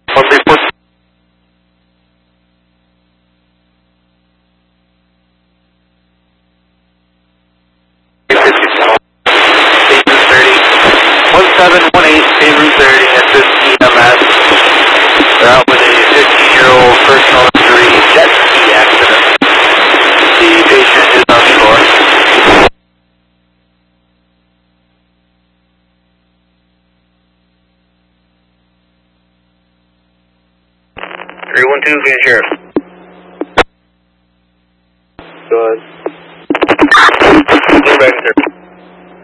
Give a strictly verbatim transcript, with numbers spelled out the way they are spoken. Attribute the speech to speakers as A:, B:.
A: one three four. one seven one eight, Beirut thirty, S S E M S. They're out with a fifteen-year-old personal injury jet ski accident. The patient is on shore. three one two, Phoenix Sheriff. Go ahead. Go back, sir.